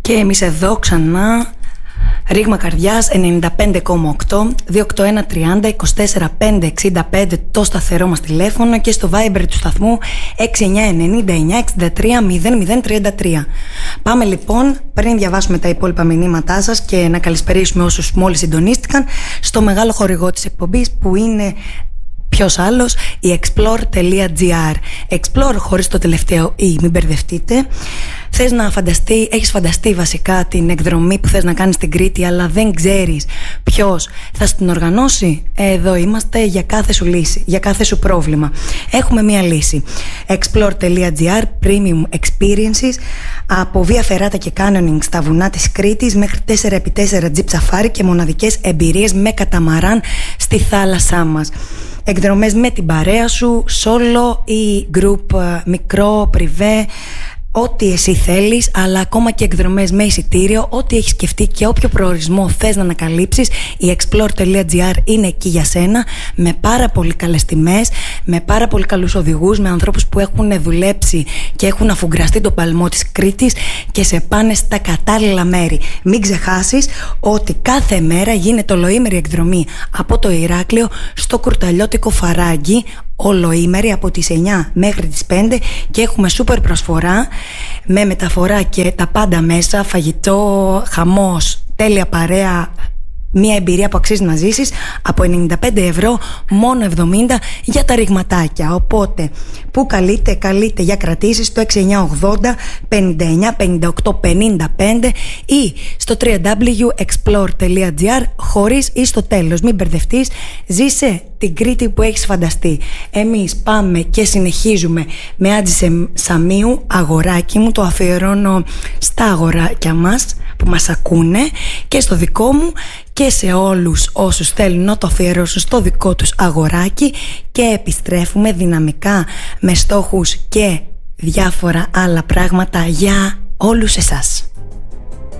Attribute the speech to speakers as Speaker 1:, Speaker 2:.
Speaker 1: Και εμείς εδώ ξανά, ρήγμα καρδιάς 95,8, 281 30 24 5 65 το σταθερό μας τηλέφωνο και στο Viber του σταθμού 6999 63 0033. Πάμε λοιπόν, πριν διαβάσουμε τα υπόλοιπα μηνύματά σας και να καλησπερίσουμε όσους μόλις συντονίστηκαν, στο μεγάλο χορηγό της εκπομπής που είναι ποιος άλλος, η explore.gr. Explore χωρίς το τελευταίο ή, μην μπερδευτείτε. Θες να έχεις φανταστεί βασικά την εκδρομή που θες να κάνεις στην Κρήτη, αλλά δεν ξέρεις ποιος θα την οργανώσει? Εδώ είμαστε για κάθε σου λύση, για κάθε σου πρόβλημα. Έχουμε μία λύση. Explore.gr, Premium Experiences, από βία φεράτα και κάνονινγκ στα βουνά της Κρήτης μέχρι 4x4 Jeep Safari και μοναδικές εμπειρίες με καταμαράν στη θάλασσά μας. Εκδρομές με την παρέα σου, solo ή group, μικρό, privé, ό,τι εσύ θέλεις, αλλά ακόμα και εκδρομές με εισιτήριο, ό,τι έχεις σκεφτεί και όποιο προορισμό θες να ανακαλύψεις, η explore.gr είναι εκεί για σένα, με πάρα πολύ καλές τιμές, με πάρα πολύ καλούς οδηγούς, με ανθρώπους που έχουν δουλέψει και έχουν αφουγκραστεί τον παλμό της Κρήτης και σε πάνε στα κατάλληλα μέρη. Μην ξεχάσεις ότι κάθε μέρα γίνεται ολοήμερη εκδρομή από το Ηράκλειο στο κουρταλιώτικο Φαράγγι, ολοήμερη από τις 9 μέχρι τις 5, και έχουμε σούπερ προσφορά με μεταφορά και τα πάντα μέσα, φαγητό, χαμός, τέλεια παρέα, μια εμπειρία που αξίζει να ζήσεις, από 95 ευρώ μόνο 70 για τα ρηγματάκια. Οπότε που καλείτε για κρατήσεις στο 6980 59 58 55 ή στο www.explore.gr χωρίς ή στο τέλος. Μην μπερδευτείς, ζήσε την Κρήτη που έχεις φανταστεί. Εμείς πάμε και συνεχίζουμε με Άτζησε Σαμίου, αγοράκι μου. Το αφιερώνω στα αγοράκια μας που μας ακούνε και στο δικό μου, και σε όλους όσους θέλουν να το αφιερώσουν στο δικό τους αγοράκι, και επιστρέφουμε δυναμικά με στόχους και διάφορα άλλα πράγματα για όλους εσάς.